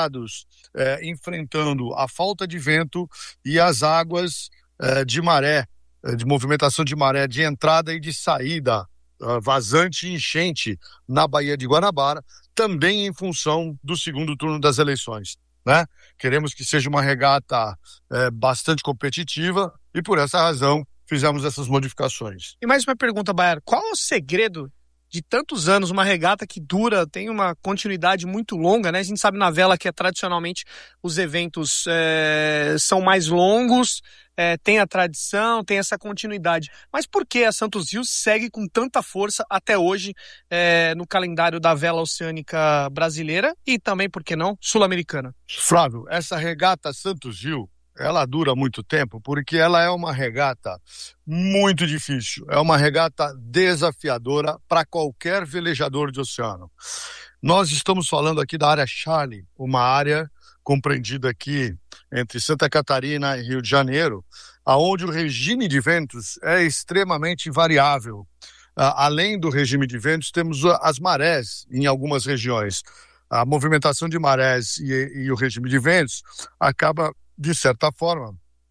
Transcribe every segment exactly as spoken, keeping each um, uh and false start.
preparados, é, enfrentando a falta de vento e as águas é, de maré, de movimentação de maré de entrada e de saída, vazante e enchente na Baía de Guanabara, também em função do segundo turno das eleições, né? Queremos que seja uma regata é, bastante competitiva e por essa razão fizemos essas modificações. E mais uma pergunta, Baiar, qual é o segredo de tantos anos, uma regata que dura, tem uma continuidade muito longa, né? A gente sabe na vela que é, tradicionalmente os eventos é, são mais longos, é, tem a tradição, tem essa continuidade. Mas por que a Santos Rios segue com tanta força até hoje é, no calendário da vela oceânica brasileira e também, por que não, sul-americana? Flávio, essa regata Santos Rios, ela dura muito tempo porque ela é uma regata muito difícil, é uma regata desafiadora para qualquer velejador de oceano. Nós estamos falando aqui da área Charlie, uma área compreendida aqui entre Santa Catarina e Rio de Janeiro, aonde o regime de ventos é extremamente variável. Uh, além do regime de ventos, temos as marés em algumas regiões. A movimentação de marés e, e o regime de ventos acaba, de certa forma,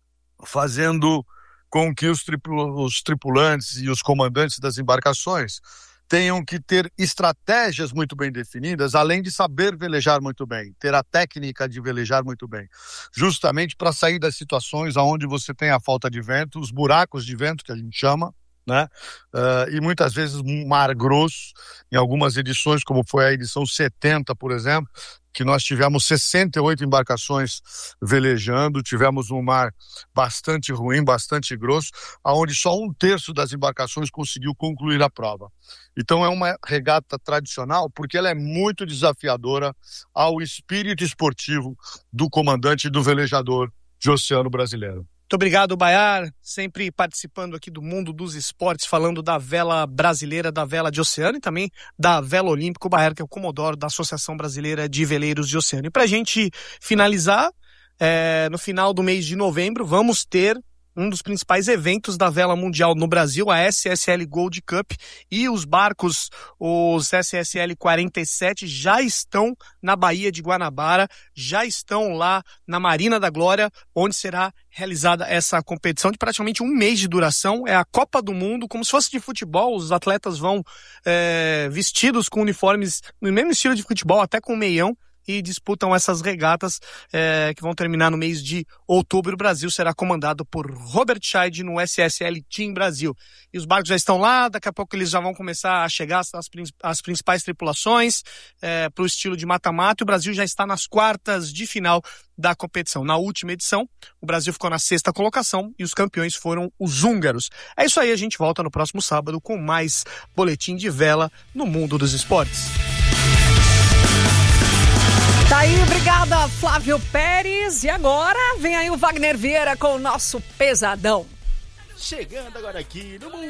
fazendo com que os, tripul- os tripulantes e os comandantes das embarcações tenham que ter estratégias muito bem definidas, além de saber velejar muito bem, ter a técnica de velejar muito bem, justamente para sair das situações onde você tem a falta de vento, os buracos de vento, que a gente chama, né? Uh, e muitas vezes um mar grosso, em algumas edições, como foi a edição setenta, por exemplo, que nós tivemos sessenta e oito embarcações velejando, tivemos um mar bastante ruim, bastante grosso, onde só um terço das embarcações conseguiu concluir a prova. Então é uma regata tradicional porque ela é muito desafiadora ao espírito esportivo do comandante e do velejador de oceano brasileiro. Muito obrigado, Baiar, sempre participando aqui do mundo dos esportes, falando da vela brasileira, da vela de oceano e também da vela olímpica. O Baiar, que é o comodoro da Associação Brasileira de Veleiros de Oceano. E para a gente finalizar, é, no final do mês de novembro, vamos ter um dos principais eventos da vela mundial no Brasil, a S S L Gold Cup, e os barcos, os S S L quarenta e sete, já estão na Baía de Guanabara, já estão lá na Marina da Glória, onde será realizada essa competição de praticamente um mês de duração. É a Copa do Mundo, como se fosse de futebol, os atletas vão é, vestidos com uniformes no mesmo estilo de futebol, até com meião, e disputam essas regatas é, que vão terminar no mês de outubro. O Brasil será comandado por Robert Scheid no S S L Team Brasil. E os barcos já estão lá, daqui a pouco eles já vão começar a chegar as, as principais tripulações é, para o estilo de mata-mata. O Brasil já está nas quartas de final da competição. Na última edição, o Brasil ficou na sexta colocação e os campeões foram os húngaros. É isso aí, a gente volta no próximo sábado com mais boletim de vela no mundo dos esportes. Tá aí, obrigada, Flávio Pérez. E agora vem aí o Wagner Vieira com o nosso Pesadão. Chegando agora aqui no mundo